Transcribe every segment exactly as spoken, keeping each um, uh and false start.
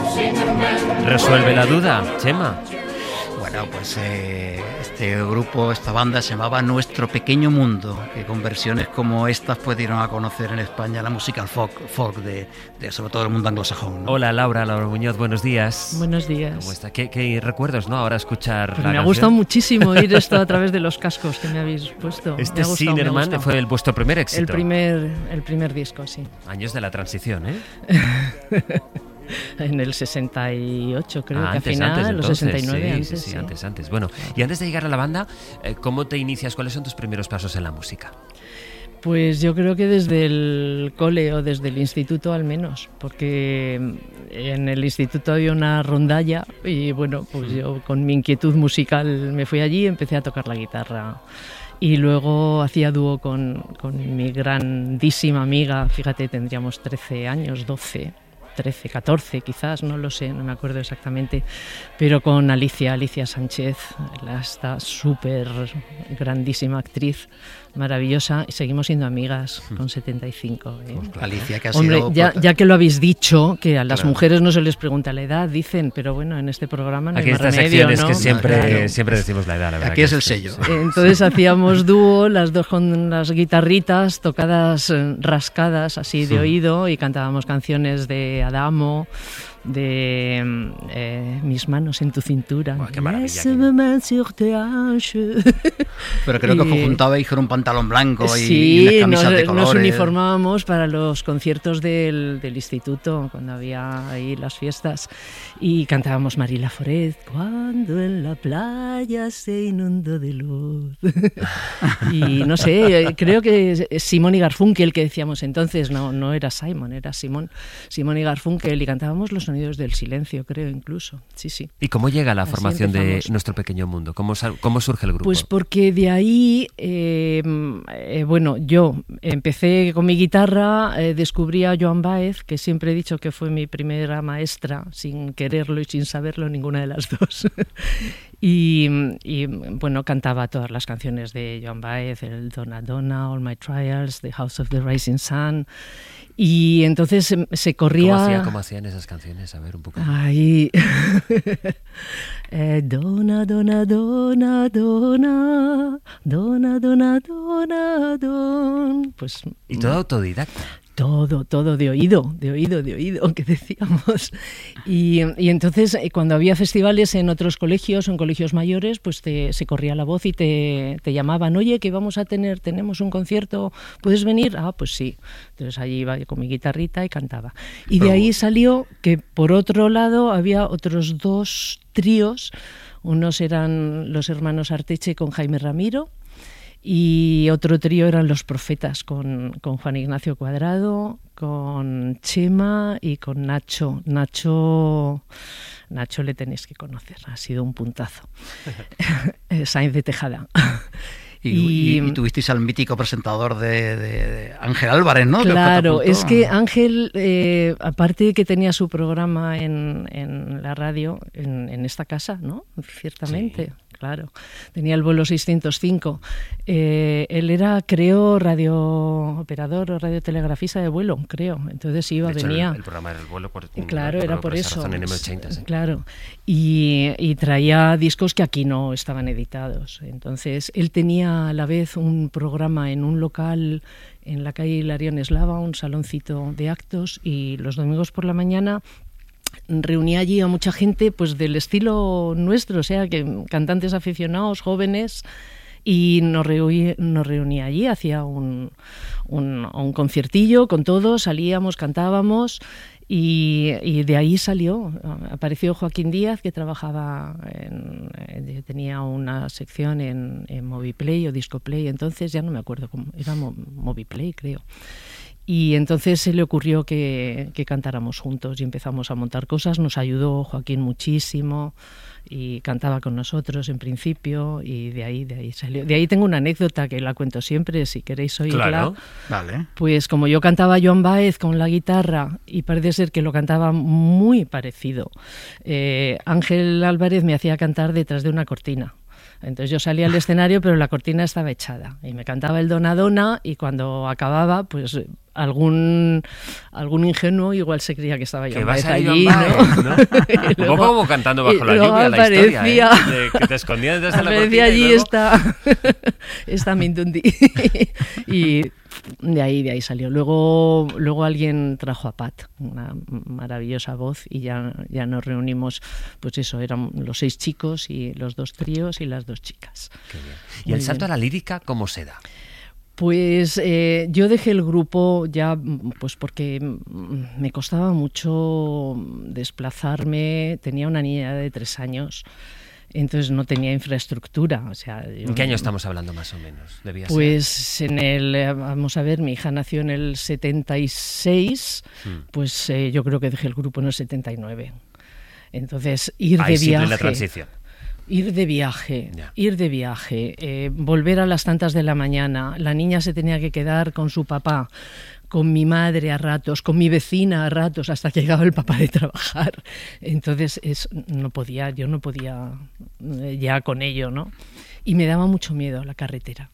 ¿Resuelve la duda, Chema? Bueno, pues eh, este grupo, esta banda se llamaba Nuestro Pequeño Mundo, que con versiones como estas pues dieron a conocer en España la música folk, folk de, de sobre todo el mundo anglosajón, ¿no? Hola Laura, Laura Muñoz, buenos días. Buenos días. ¿Cómo está? ¿Qué, qué recuerdos, no? Ahora escuchar pues la me ha canción. gustado muchísimo oír esto a través de los cascos que me habéis puesto. Este me ha gustado, Sinnerman fue el, vuestro primer éxito. El primer, el primer disco, sí. Años de la transición, ¿eh? En el sesenta y ocho, creo ah, que antes, al final, antes, los entonces, sesenta y nueve, sí, antes, sí, sí. antes, antes. Bueno, y antes de llegar a la banda, ¿cómo te inicias? ¿Cuáles son tus primeros pasos en la música? Pues yo creo que desde el cole o desde el instituto al menos, porque en el instituto había una rondalla y bueno, pues yo con mi inquietud musical me fui allí y empecé a tocar la guitarra. Y luego hacía dúo con, con mi grandísima amiga, fíjate, tendríamos trece años, doce, trece, catorce quizás, no lo sé, no me acuerdo exactamente, pero con Alicia, Alicia Sánchez, esta súper grandísima actriz, maravillosa, y seguimos siendo amigas con setenta y cinco. ¿eh? Pues claro. Alicia, que ha Hombre, sido... ya, ya que lo habéis dicho, que a las claro. mujeres no se les pregunta la edad, dicen, pero bueno, en este programa no Aquí hay más estas remedio, secciones ¿no? que siempre, Claro. siempre decimos la edad, la verdad. Aquí es que el sí, sello. sí. Entonces hacíamos dúo, las dos con las guitarritas tocadas, eh, rascadas así de Sí. oído, y cantábamos canciones de Adamo, de eh, Mis manos en tu cintura. Buah, qué maravilla, Laisse mes mains sur tes hanches. Pero creo que os Y- conjuntabais con un pantalón blanco y, y Sí, unas camisas nos, de colores. nos uniformábamos para los conciertos del, del instituto, cuando había ahí las fiestas, y cantábamos Marila Foret, cuando en la playa se inundó de luz. Y no sé, creo que Simón y Garfunkel, que decíamos entonces, no, no era Simon, era Simón, Simón y Garfunkel, y cantábamos Los sonidos del silencio, creo incluso, sí, sí. ¿Y cómo llega la Así formación de empezamos. Nuestro Pequeño Mundo? ¿Cómo, sal- cómo surge el grupo? Pues porque de ahí, eh, eh, bueno, yo empecé con mi guitarra, eh, descubrí a Joan Baez, que siempre he dicho que fue mi primera maestra, sin quererlo y sin saberlo, ninguna de las dos. y, y, bueno, cantaba todas las canciones de Joan Baez, el Donna Donna, All My Trials, The House of the Rising Sun. Y entonces se, se corría... ¿Cómo, hacía, ¿Cómo hacían esas canciones? A ver, un poco. Ay. eh, dona, dona, dona, dona, dona, dona, dona, don. Pues Y todo autodidacta. todo, todo de oído, de oído, de oído, que decíamos. Y, y entonces, eh, cuando había festivales en otros colegios, en colegios mayores, pues te, se corría la voz y te, te llamaban, oye, que vamos a tener, tenemos un concierto, ¿puedes venir? Ah, pues sí. Entonces allí iba con mi guitarrita y cantaba. Y de ahí salió que, por otro lado, había otros dos tríos. Unos eran los hermanos Arteche con Jaime Ramiro, y otro trío eran Los Profetas con, con Juan Ignacio Cuadrado, con Chema y con Nacho. Nacho, Nacho le tenéis que conocer, ha sido un puntazo. Sainz de Tejada. Y, y, y tuvisteis al mítico presentador de, de, de Ángel Álvarez, ¿no? Claro, es que Ángel, eh, aparte de que tenía su programa en, en la radio, en, en esta casa, ¿no? Ciertamente. Sí. Claro, tenía el vuelo seiscientos cinco. Eh, él era, creo, radiooperador o radiotelegrafista de vuelo, creo. Entonces iba, de hecho, venía. El, el programa era el vuelo por, claro, por, era por, por, por eso. En M ochenta, sí. Claro. Y, y traía discos que aquí no estaban editados. Entonces él tenía a la vez un programa en un local en la calle Hilarión Eslava, un saloncito de actos, y los domingos por la mañana reunía allí a mucha gente pues del estilo nuestro, o sea, que cantantes aficionados, jóvenes, y nos, reuní, nos reunía allí, hacía un, un, un conciertillo con todos, salíamos, cantábamos, y, y de ahí salió, apareció Joaquín Díaz, que trabajaba, en, tenía una sección en, en Moviplay o Discoplay, entonces ya no me acuerdo cómo, era Moviplay, creo. Y entonces se le ocurrió que, que cantáramos juntos y empezamos a montar cosas. Nos ayudó Joaquín muchísimo y cantaba con nosotros en principio, y de ahí, de ahí salió. De ahí tengo una anécdota que la cuento siempre, si queréis oírla. Claro. Vale. Pues como yo cantaba Joan Baez con la guitarra, y parece ser que lo cantaba muy parecido, eh, Ángel Álvarez me hacía cantar detrás de una cortina. Entonces yo salía al escenario, pero la cortina estaba echada y me cantaba el Dona Dona, y cuando acababa, pues algún algún ingenuo igual se creía que estaba yo allí, ¿no? ¿no? Un poco como cantando bajo la lluvia, la historia, ¿eh? De que te escondías detrás de la cortina allí y luego... está, está Mindundi. Y de ahí, de ahí salió. Luego, luego alguien trajo a Pat, una maravillosa voz, y ya, ya nos reunimos, pues eso, eran los seis chicos y los dos tríos y las dos chicas. Qué bien. ¿Y el salto a la lírica cómo se da? Pues eh, yo dejé el grupo ya pues porque me costaba mucho desplazarme, tenía una niña de tres años, entonces no tenía infraestructura. O sea, yo, ¿en qué año estamos hablando más o menos? Debía pues ser. en el, vamos a ver, mi hija nació en el setenta y seis, hmm. pues eh, yo creo que dejé el grupo en el setenta y nueve. Entonces ir Ahí de sí, viaje... plena transición. Ir de viaje, yeah. ir de viaje, eh, volver a las tantas de la mañana, la niña se tenía que quedar con su papá, con mi madre a ratos, con mi vecina a ratos, hasta que llegaba el papá de trabajar. Entonces es, no podía, yo no podía eh, ya con ello, ¿no? Y me daba mucho miedo la carretera.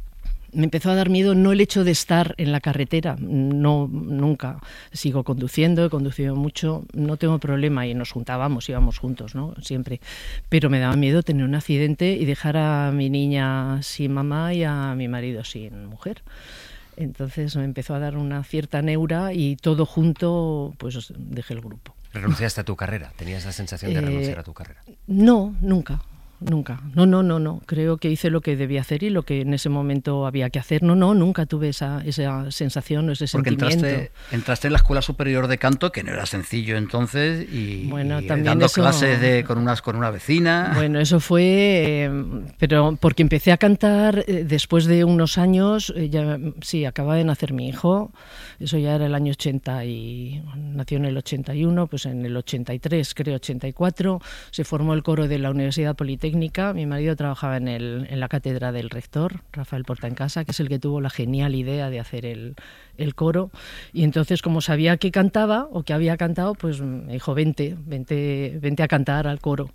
Me empezó a dar miedo no el hecho de estar en la carretera, no, nunca. Sigo conduciendo, he conducido mucho, no tengo problema, y nos juntábamos, íbamos juntos, ¿no? Siempre. Pero me daba miedo tener un accidente y dejar a mi niña sin mamá y a mi marido sin mujer. Entonces me empezó a dar una cierta neura y todo junto, pues dejé el grupo. ¿Renunciaste a tu carrera? ¿Tenías la sensación de eh, renunciar a tu carrera? No, nunca. Nunca, no, no, no, no. Creo que hice lo que debía hacer y lo que en ese momento había que hacer. No, no, nunca tuve esa, esa sensación o ese Porque sentimiento. Entraste, entraste en la Escuela Superior de Canto, que no era sencillo entonces, y, bueno, y también dando eso, clases de, con, unas, con una vecina. Bueno, eso fue, eh, pero porque empecé a cantar eh, después de unos años, eh, ya, sí, acababa de nacer mi hijo, eso ya era el año ochenta, y nació en el ochenta y uno, pues en el ochenta y tres, creo, ochenta y cuatro, se formó el coro de la Universidad Politécnica. Mi marido trabajaba en, el, en la cátedra del rector, Rafael Portaencasa, que es el que tuvo la genial idea de hacer el, el coro, y entonces, como sabía que cantaba o que había cantado, pues me dijo, vente, vente, vente a cantar al coro.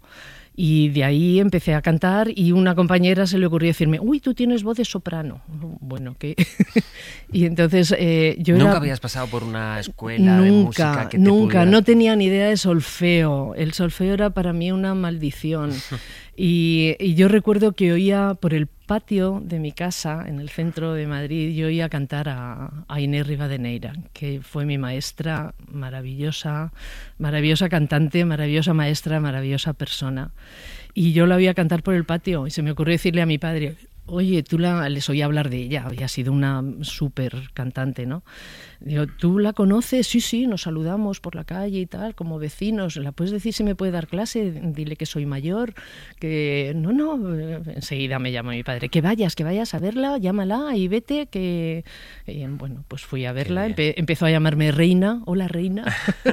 Y de ahí empecé a cantar, y una compañera se le ocurrió decirme, uy, tú tienes voz de soprano. Bueno, ¿qué? Y entonces eh, yo ¿Nunca era... habías pasado por una escuela nunca, de música que te Nunca, pudiera... no tenía ni idea de solfeo. El solfeo era para mí una maldición. Y, y yo recuerdo que oía por el patio de mi casa, en el centro de Madrid, yo oía cantar a, a Inés Rivadeneira, que fue mi maestra, maravillosa, maravillosa cantante, maravillosa maestra, maravillosa persona. Y yo la oía cantar por el patio, y se me ocurrió decirle a mi padre, oye, tú la, les oí hablar de ella, había sido una súper cantante, ¿no? Digo, ¿tú la conoces? Sí, sí, nos saludamos por la calle y tal, como vecinos. ¿La puedes decir si me puede dar clase? Dile que soy mayor, que... No, no, enseguida me llama mi padre, que vayas, que vayas a verla, llámala y vete, que... Y, bueno, pues fui a verla, empe- empezó a llamarme Reina, hola Reina.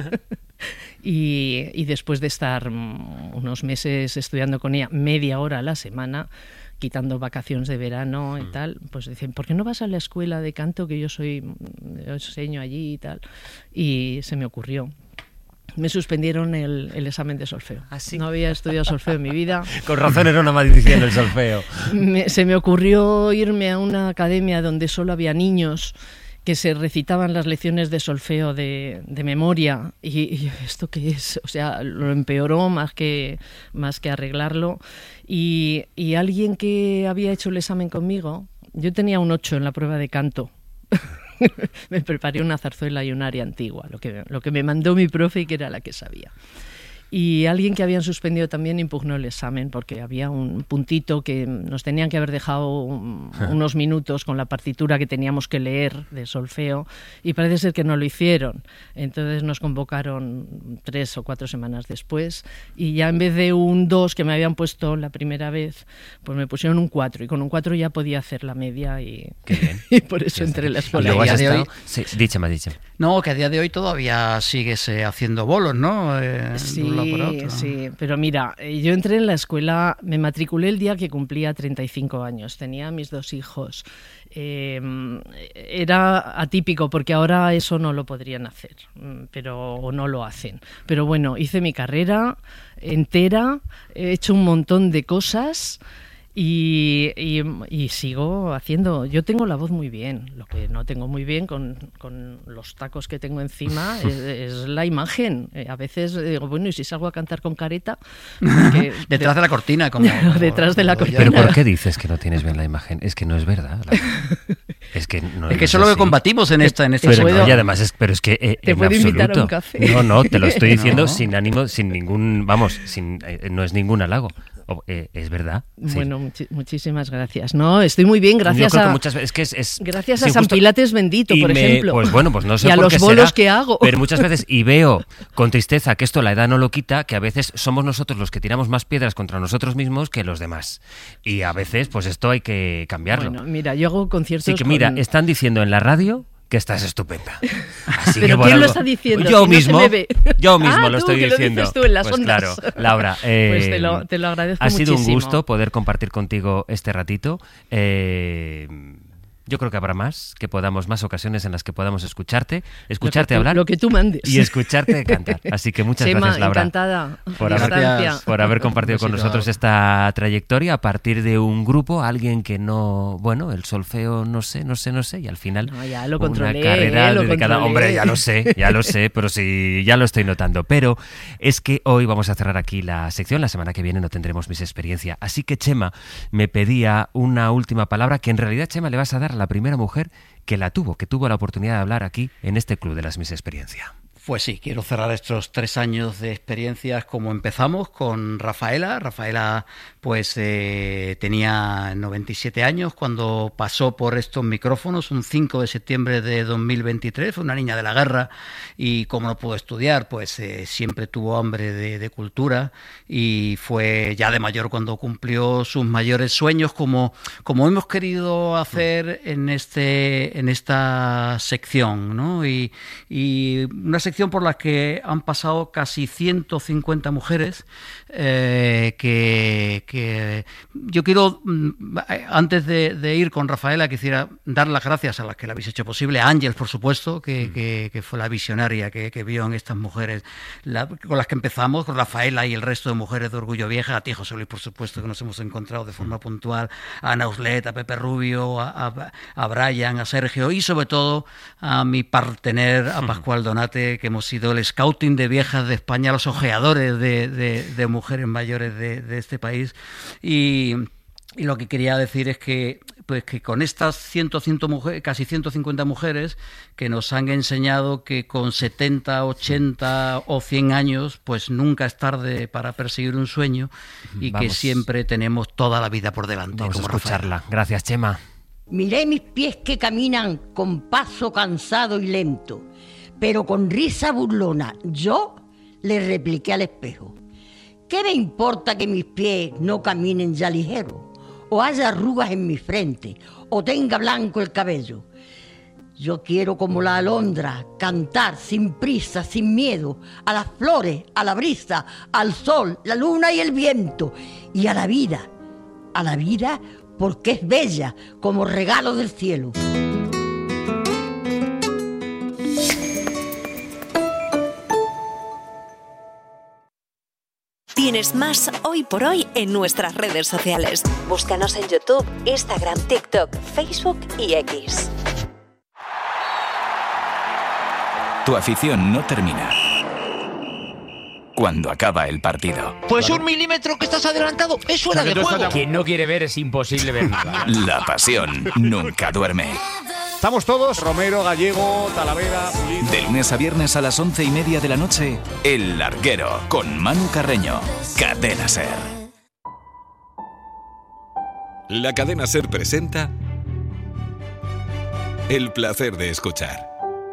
y, y después de estar unos meses estudiando con ella, media hora a la semana, quitando vacaciones de verano y mm. tal, pues dicen, ¿por qué no vas a la escuela de canto que yo soy, yo enseño allí y tal? Y se me ocurrió. Me suspendieron el, el examen de solfeo. ¿Ah, sí? No había estudiado solfeo en mi vida. Con razón era una maldición el solfeo. Me, se me ocurrió irme a una academia donde solo había niños que se recitaban las lecciones de solfeo de, de memoria, y, y ¿esto qué es? O sea, lo empeoró más que, más que arreglarlo, y, y alguien que había hecho el examen conmigo, yo tenía un ocho en la prueba de canto, me preparé una zarzuela y un aria antigua, lo que, lo que me mandó mi profe y que era la que sabía. Y alguien que habían suspendido también impugnó el examen porque había un puntito que nos tenían que haber dejado unos minutos con la partitura que teníamos que leer de solfeo, y parece ser que no lo hicieron. Entonces nos convocaron tres o cuatro semanas después, y ya en vez de un dos que me habían puesto la primera vez, pues me pusieron un cuatro, y con un cuatro ya podía hacer la media, y, Qué bien. y por eso entré en la escuela. Y luego has estado... Sí, díchame, díchame. No, que a día de hoy todavía sigues eh, haciendo bolos, ¿no? Eh, sí, de un lado para otro. sí, pero mira, yo entré en la escuela, me matriculé el día que cumplía treinta y cinco años, tenía mis dos hijos. Eh, era atípico porque ahora eso no lo podrían hacer, pero o no lo hacen. Pero bueno, hice mi carrera entera, he hecho un montón de cosas. Y, y, y sigo haciendo. Yo tengo la voz muy bien. Lo que no tengo muy bien con, con los tacos que tengo encima es, es la imagen. Eh, a veces digo, bueno, ¿y si salgo a cantar con careta? Porque, detrás de, de la cortina, como, como detrás de la cortina. Pero ¿por qué dices que no tienes bien la imagen? Es que no es verdad. La... Es que no es que eso es lo que combatimos en esta en esta pero no, y además es, pero es que eh, te en puedo absoluto. Invitar a un café. No, no, te lo estoy diciendo no. sin ánimo, sin ningún, vamos, sin eh, no es ningún halago. Oh, eh, es verdad. Bueno, sí. muchi- muchísimas gracias. No, estoy muy bien, gracias a muchas veces, es que es, es, gracias sí, a San justo, Pilates bendito, por me, ejemplo. Pues bueno, pues no sé y a por los qué bolos será, que hago. pero muchas veces y veo con tristeza que esto la edad no lo quita, que a veces somos nosotros los que tiramos más piedras contra nosotros mismos que los demás. Y a veces, pues esto hay que cambiarlo. Bueno, mira, yo hago conciertos. Sí que mira, con... están diciendo en la radio que estás estupenda. Así ¿Pero que quién algo, lo está diciendo? Yo si mismo, no se me ve. yo mismo ah, lo tú, estoy que diciendo. Lo dices tú en las pues ondas. claro, Laura. Eh, pues te lo, te lo agradezco ha muchísimo. Ha sido un gusto poder compartir contigo este ratito. Eh, Yo creo que habrá más, que podamos, más ocasiones en las que podamos escucharte, escucharte lo tú, hablar. Lo que tú mandes. Y escucharte cantar. Así que muchas Chema, gracias, Laura. encantada. Por haber, por haber compartido con nosotros esta trayectoria a partir de un grupo, alguien que no, bueno, el solfeo no sé, no sé, no sé, y al final no, ya lo una controlé, carrera lo dedicada. controlé. Hombre, ya lo sé, ya lo sé, pero sí, ya lo estoy notando. Pero es que hoy vamos a cerrar aquí la sección, la semana que viene no tendremos Miss Experiencia. Así que Chema me pedía una última palabra que en realidad, Chema, le vas a dar a la primera mujer que la tuvo, que tuvo la oportunidad de hablar aquí en este Club de las Miss Experiencia. Pues sí, quiero cerrar estos tres años de experiencias como empezamos con Rafaela. Rafaela pues eh, tenía noventa y siete años cuando pasó por estos micrófonos un cinco de septiembre de dos mil veintitrés. Fue una niña de la guerra y como no pudo estudiar, pues eh, siempre tuvo hambre de, de cultura y fue ya de mayor cuando cumplió sus mayores sueños como, como hemos querido hacer en, este, en esta sección, ¿no? Y, y una sección por la que han pasado casi ciento cincuenta mujeres eh, que, que yo quiero, antes de, de ir con Rafaela, quisiera dar las gracias a las que la habéis hecho posible, a Ángel, por supuesto, que, mm. que, que fue la visionaria que, que vio en estas mujeres la, con las que empezamos, con Rafaela y el resto de mujeres de Orgullo Vieja, a ti, José Luis, por supuesto, que nos hemos encontrado de forma puntual, a Ana Uslet, a Pepe Rubio, a, a, a Brian, a Sergio y sobre todo a mi partener, a Pascual Donate, que hemos sido el scouting de viejas de España, los ojeadores de, de, de mujeres mayores de, de este país. Y, y lo que quería decir es que, pues que con estas cien, cien mujeres, casi ciento cincuenta mujeres que nos han enseñado que con setenta, ochenta o cien años, pues nunca es tarde para perseguir un sueño y Vamos. que siempre tenemos toda la vida por delante. Vamos como a escucharla. Rafael. Gracias, Chema. Miré mis pies que caminan con paso cansado y lento, pero con risa burlona yo le repliqué al espejo: ¿qué me importa que mis pies no caminen ya ligero, o haya arrugas en mi frente, o tenga blanco el cabello? Yo quiero, como la alondra, cantar sin prisa, sin miedo, a las flores, a la brisa, al sol, la luna y el viento, y a la vida, a la vida porque es bella como regalo del cielo. Tienes más Hoy por Hoy en nuestras redes sociales. Búscanos en YouTube, Instagram, TikTok, Facebook y X. Tu afición no termina cuando acaba el partido. Pues un milímetro que estás adelantado es fuera de juego. Quien no quiere ver es imposible ver nada. La pasión nunca duerme. Estamos todos, Romero, Gallego, Talavera, Pulido. De lunes a viernes a las once y media de la noche, El Larguero, con Manu Carreño. Cadena SER. La Cadena SER presenta El placer de escuchar.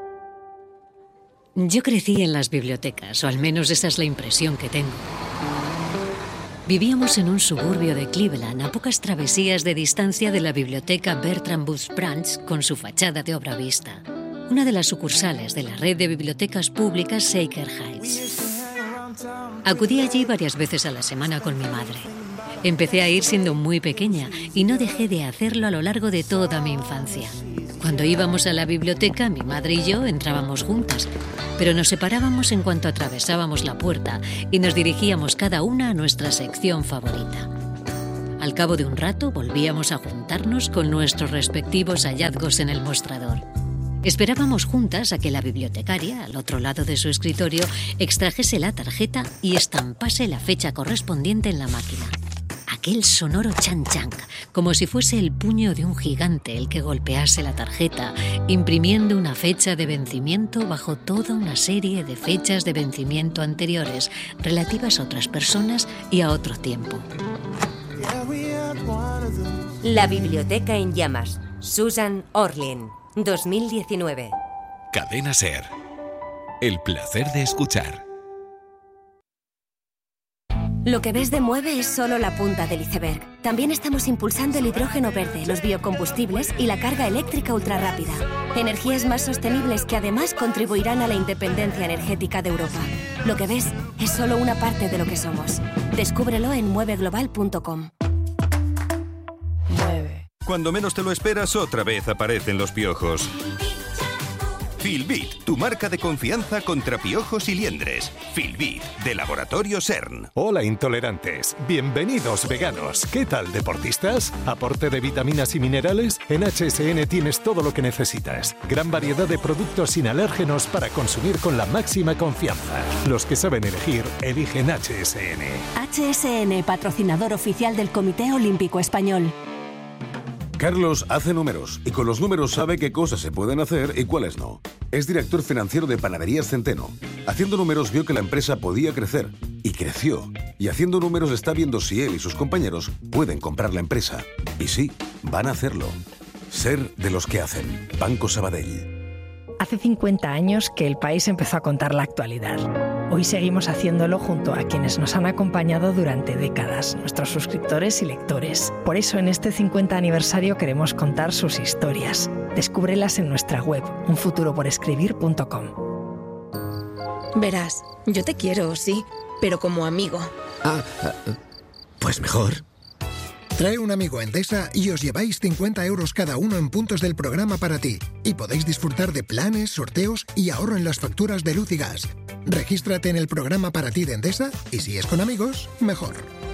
Yo crecí en las bibliotecas, o al menos esa es la impresión que tengo. Vivíamos en un suburbio de Cleveland, a pocas travesías de distancia de la biblioteca Bertram Booth Branch, con su fachada de obra vista, una de las sucursales de la red de bibliotecas públicas Shaker Heights. Acudí allí varias veces a la semana con mi madre. Empecé a ir siendo muy pequeña y no dejé de hacerlo a lo largo de toda mi infancia. Cuando íbamos a la biblioteca, mi madre y yo entrábamos juntas, pero nos separábamos en cuanto atravesábamos la puerta y nos dirigíamos cada una a nuestra sección favorita. A Al cabo de un rato volvíamos a juntarnos con nuestros respectivos hallazgos en el mostrador. Esperábamos juntas a que la bibliotecaria, al otro lado de su escritorio, extrajese la tarjeta y estampase la fecha correspondiente en la máquina. Aquel sonoro chan-chan, como si fuese el puño de un gigante el que golpease la tarjeta, imprimiendo una fecha de vencimiento bajo toda una serie de fechas de vencimiento anteriores, relativas a otras personas y a otro tiempo. La biblioteca en llamas. Susan Orlean, dos mil diecinueve. Cadena SER. El placer de escuchar. Lo que ves de Mueve es solo la punta del iceberg. También estamos impulsando el hidrógeno verde, los biocombustibles y la carga eléctrica ultrarrápida. Energías más sostenibles que además contribuirán a la independencia energética de Europa. Lo que ves es solo una parte de lo que somos. Descúbrelo en mueve global punto com. Cuando menos te lo esperas, otra vez aparecen los piojos. Filbit, tu marca de confianza contra piojos y liendres. Filbit, de Laboratorio CERN. Hola intolerantes, bienvenidos veganos. ¿Qué tal deportistas? ¿Aporte de vitaminas y minerales? En H S N tienes todo lo que necesitas. Gran variedad de productos sin alérgenos para consumir con la máxima confianza. Los que saben elegir, eligen H S N. H S N, patrocinador oficial del Comité Olímpico Español. Carlos hace números y con los números sabe qué cosas se pueden hacer y cuáles no. Es director financiero de Panaderías Centeno. Haciendo números vio que la empresa podía crecer y creció. Y haciendo números está viendo si él y sus compañeros pueden comprar la empresa. Y sí, van a hacerlo. Ser de los que hacen. Banco Sabadell. Hace cincuenta años que el país empezó a contar la actualidad. Hoy seguimos haciéndolo junto a quienes nos han acompañado durante décadas, nuestros suscriptores y lectores. Por eso en este cincuenta aniversario queremos contar sus historias. Descúbrelas en nuestra web, un futuro por escribir punto com. Verás, yo te quiero, sí, pero como amigo. Ah, pues mejor. Trae un amigo a Endesa y os lleváis cincuenta euros cada uno en puntos del programa para ti. Y podéis disfrutar de planes, sorteos y ahorro en las facturas de luz y gas. Regístrate en el programa para ti de Endesa y si es con amigos, mejor.